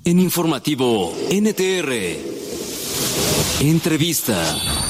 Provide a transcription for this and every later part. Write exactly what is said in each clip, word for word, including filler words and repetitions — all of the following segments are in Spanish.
En Informativo N T R, entrevista.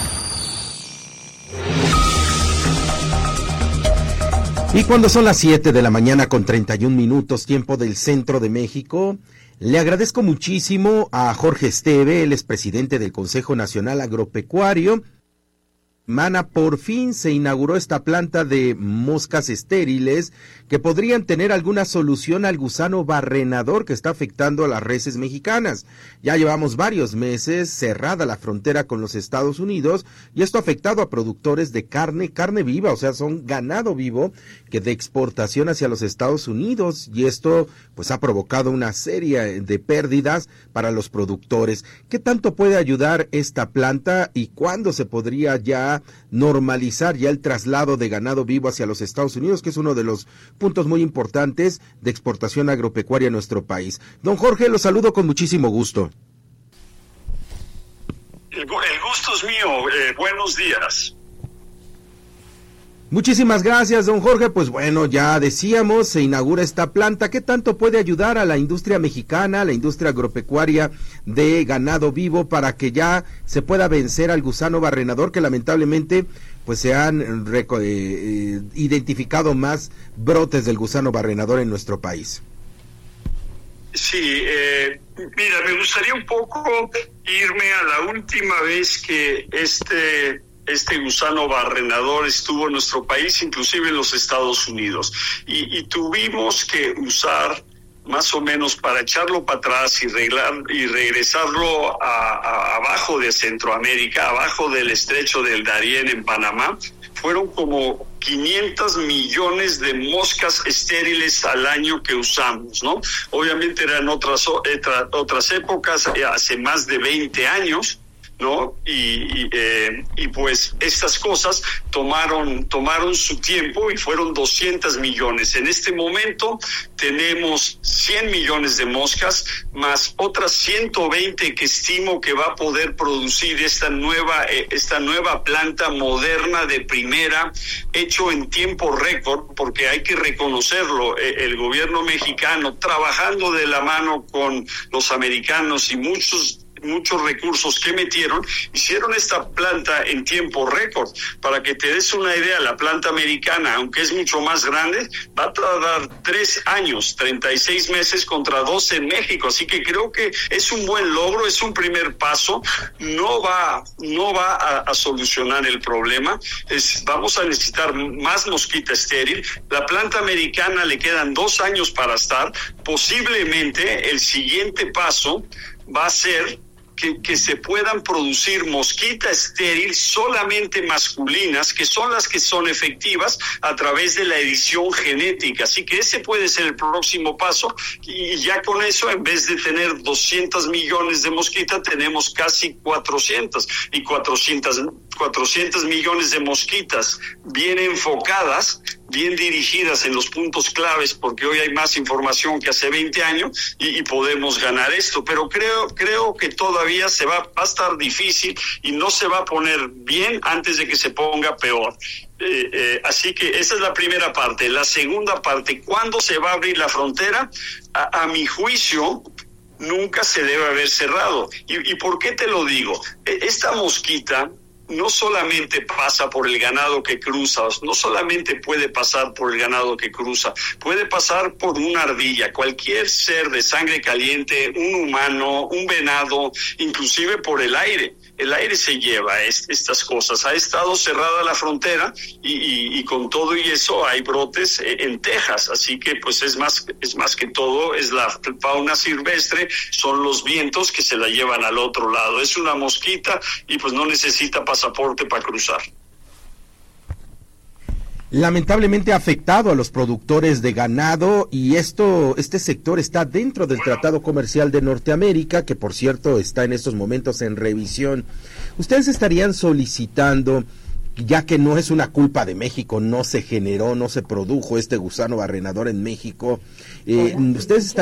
Y cuando son las siete de la mañana con treinta y un minutos, tiempo del centro de México, le agradezco muchísimo a Jorge Esteve, el expresidente del Consejo Nacional Agropecuario. Mana, por fin se inauguró esta planta de moscas estériles que podrían tener alguna solución al gusano barrenador que está afectando a las reses mexicanas. Ya llevamos varios meses cerrada la frontera con los Estados Unidos y esto ha afectado a productores de carne, carne viva, o sea, son ganado vivo que de exportación hacia los Estados Unidos, y esto pues ha provocado una serie de pérdidas para los productores. ¿Qué tanto puede ayudar esta planta y cuándo se podría ya normalizar ya el traslado de ganado vivo hacia los Estados Unidos, que es uno de los puntos muy importantes de exportación agropecuaria en nuestro país? Don Jorge, lo saludo con muchísimo gusto. El, el gusto es mío, eh, buenos días. Muchísimas gracias, don Jorge. Pues bueno, ya decíamos, se inaugura esta planta. ¿Qué tanto puede ayudar a la industria mexicana, a la industria agropecuaria de ganado vivo, para que ya se pueda vencer al gusano barrenador, que lamentablemente pues se han eh, identificado más brotes del gusano barrenador en nuestro país? Sí, eh, mira, me gustaría un poco irme a la última vez que este... este gusano barrenador estuvo en nuestro país, inclusive en los Estados Unidos, y, y tuvimos que usar más o menos para echarlo para atrás y, reglar, y regresarlo a, a, abajo de Centroamérica, abajo del estrecho del Darién en Panamá. Fueron como quinientos millones de moscas estériles al año que usamos, ¿no? Obviamente eran otras, otras épocas, hace más de veinte años, ¿no? Y, y, eh, y pues estas cosas tomaron tomaron su tiempo y fueron doscientos millones. En este momento tenemos cien millones de moscas, más otras ciento veinte que estimo que va a poder producir esta nueva, eh, esta nueva planta moderna de primera, hecho en tiempo récord, porque hay que reconocerlo, eh, el gobierno mexicano, trabajando de la mano con los americanos y muchos muchos recursos que metieron, hicieron esta planta en tiempo récord. Para que te des una idea, la planta americana, aunque es mucho más grande, va a tardar tres años, treinta y seis meses contra doce en México. Así que creo que es un buen logro, es un primer paso. No va, no va a, a solucionar el problema. Es, vamos a necesitar más mosquita estéril. La planta americana le quedan dos años para estar. Posiblemente el siguiente paso va a ser Que, que se puedan producir mosquita estéril solamente masculinas, que son las que son efectivas a través de la edición genética. Así que ese puede ser el próximo paso, y ya con eso, en vez de tener doscientos millones de mosquitas, tenemos casi cuatrocientos, y cuatrocientos, cuatrocientos millones de mosquitas bien enfocadas, bien dirigidas en los puntos claves, porque hoy hay más información que hace veinte años, y, y podemos ganar esto. Pero creo, creo que todavía se va, va a estar difícil y no se va a poner bien antes de que se ponga peor. Eh, eh, así que esa es la primera parte. La segunda parte, ¿cuándo se va a abrir la frontera? A, a mi juicio, nunca se debe haber cerrado. ¿Y, y por qué te lo digo? Esta mosquita no solamente pasa por el ganado que cruza, no solamente puede pasar por el ganado que cruza, puede pasar por una ardilla, cualquier ser de sangre caliente, un humano, un venado, inclusive por el aire. El aire se lleva est- estas cosas. Ha estado cerrada la frontera y, y, y con todo y eso hay brotes en Texas. Así que pues es más, es más que todo, es la fauna silvestre, son los vientos que se la llevan al otro lado. Es una mosquita y pues no necesita pasaporte para cruzar. Lamentablemente ha afectado a los productores de ganado, y esto, este sector está dentro del Tratado Comercial de Norteamérica, que por cierto está en estos momentos en revisión. ¿Ustedes estarían solicitando, ya que no es una culpa de México, no se generó, no se produjo este gusano barrenador en México, eh, ustedes